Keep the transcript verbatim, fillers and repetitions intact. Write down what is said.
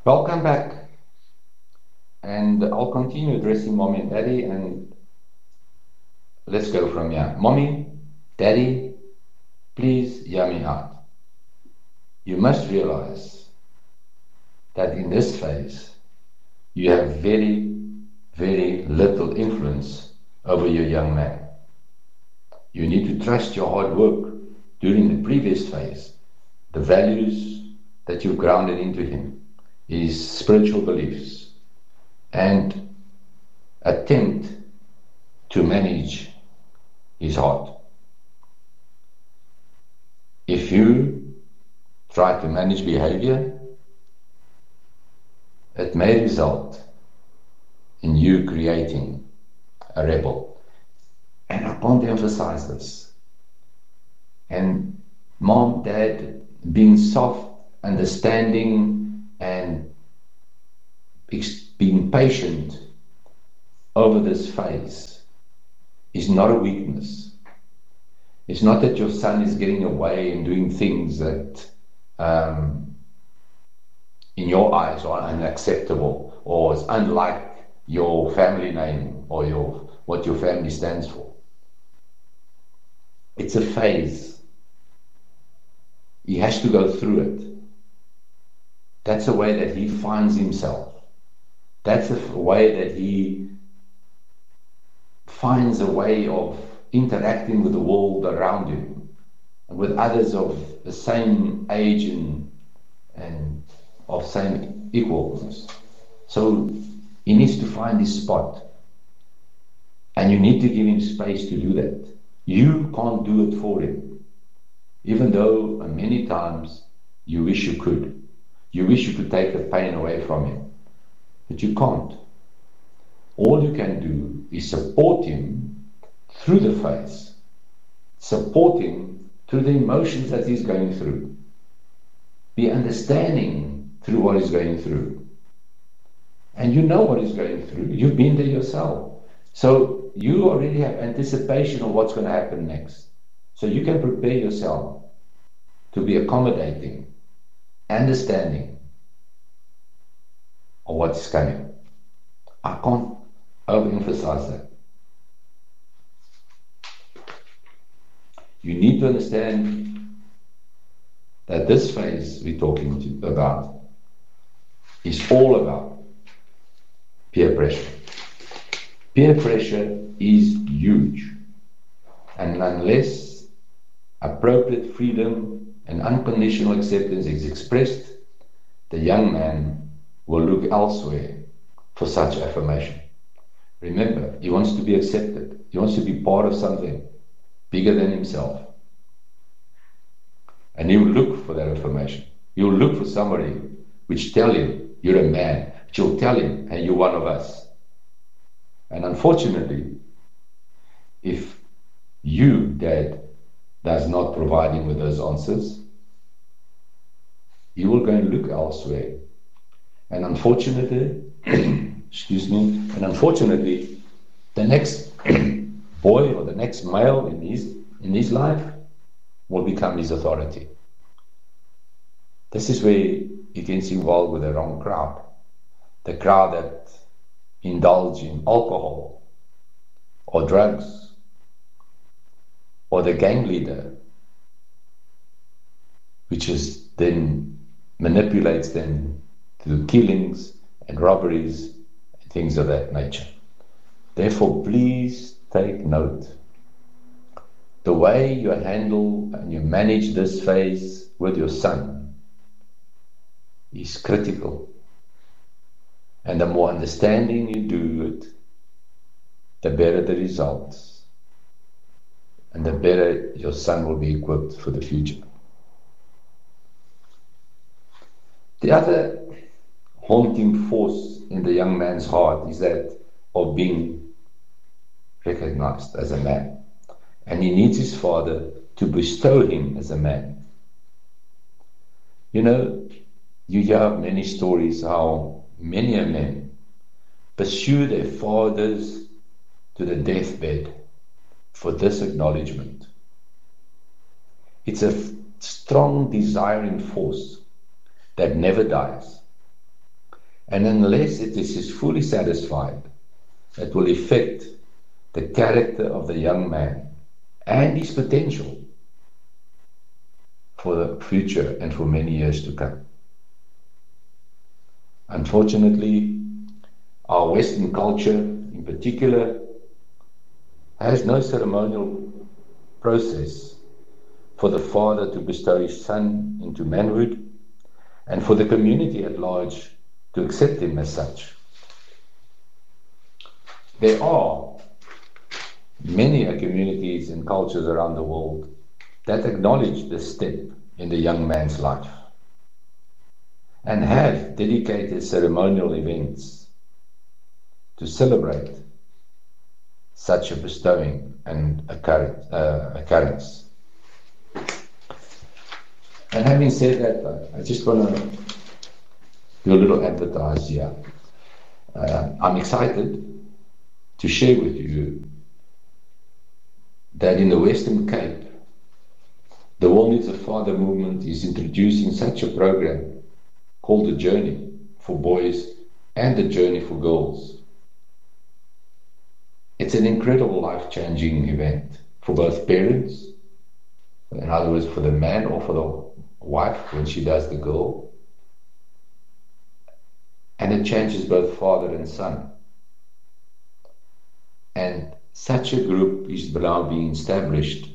Welcome back. And I'll continue addressing mommy and daddy, and let's go from here. Mommy, daddy, please hear me out. You must realize that in this phase, you have very, very little influence over your young man. You need to trust your hard work during the previous phase, the values that you've grounded into him, his spiritual beliefs, and attempt to manage his heart. If you try to manage behavior, it may result in you creating a rebel. And I can't emphasize this. And mom, dad, being soft, understanding, and being patient over this phase is not a weakness. It's not that your son is getting away and doing things that um, in your eyes are unacceptable or is unlike your family name or your what your family stands for. It's a phase. He has to go through it. That's the way that he finds himself. That's the way that he finds a way of interacting with the world around him and with others of the same age and, and of same equals. So he needs to find his spot. And you need to give him space to do that. You can't do it for him. Even though many times you wish you could. You wish you could take the pain away from him. But you can't. All you can do is support him through the phase. Support him through the emotions that he's going through. Be understanding through what he's going through. And you know what he's going through. You've been there yourself. So you already have anticipation of what's going to happen next. So you can prepare yourself to be accommodating, understanding of what's coming. I can't overemphasize that. You need to understand that this phase we're talking to, about is all about peer pressure. Peer pressure is huge. And unless appropriate freedom and unconditional acceptance is expressed, the young man will look elsewhere for such affirmation. Remember, he wants to be accepted. He wants to be part of something bigger than himself. And he will look for that affirmation. He will look for somebody which tell him, you're a man. Which will tell him, hey, you're one of us. And unfortunately, if you, dad, does not provide him with those answers, he will go and look elsewhere. And unfortunately, excuse me, and unfortunately, the next boy or the next male in his, in his life will become his authority. This is where he gets involved with the wrong crowd. The crowd that indulge in alcohol or drugs, or the gang leader, which is then manipulates them through killings and robberies and things of that nature. Therefore, please take note. The way you handle and you manage this phase with your son is critical. And the more understanding you do it, the better the results. And the better your son will be equipped for the future. The other haunting force in the young man's heart is that of being recognized as a man. And he needs his father to bestow him as a man. You know, you hear many stories how many a men pursue their fathers to the deathbed for this acknowledgement. It's a strong desiring force that never dies. And unless it is fully satisfied, it will affect the character of the young man and his potential for the future and for many years to come. Unfortunately, our Western culture in particular has no ceremonial process for the father to bestow his son into manhood and for the community at large to accept him as such. There are many communities and cultures around the world that acknowledge this step in the young man's life and have dedicated ceremonial events to celebrate such a bestowing and occurrence. Uh, occurrence. And having said that, I just want to do a little advertise here. Uh, I'm excited to share with you that in the Western Cape, the World Needs a Father movement is introducing such a program called The Journey for Boys and The Journey for Girls. It's an incredible life-changing event for both parents, in other words, for the man or for the wife when she does the girl. And it changes both father and son. And such a group is now being established